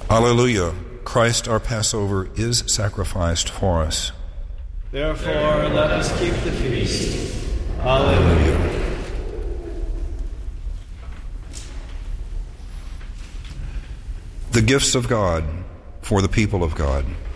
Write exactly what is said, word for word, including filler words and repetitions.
Alleluia. Christ our Passover is sacrificed for us. Therefore, let us keep the feast. Alleluia. The gifts of God for the people of God.